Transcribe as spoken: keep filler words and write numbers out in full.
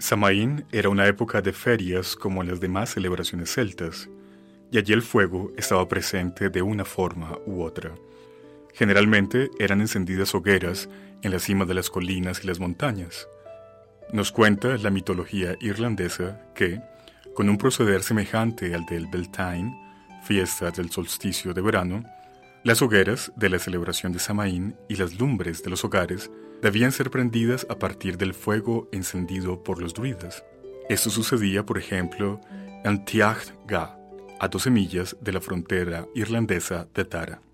Samaín era una época de ferias como las demás celebraciones celtas, y allí el fuego estaba presente de una forma u otra. Generalmente eran encendidas hogueras en la cima de las colinas y las montañas. Nos cuenta la mitología irlandesa que, con un proceder semejante al del Beltane, fiesta del solsticio de verano, las hogueras de la celebración de Samaín y las lumbres de los hogares debían ser prendidas a partir del fuego encendido por los druidas. Esto sucedía, por ejemplo, en Teach Ga, a doce millas de la frontera irlandesa de Tara.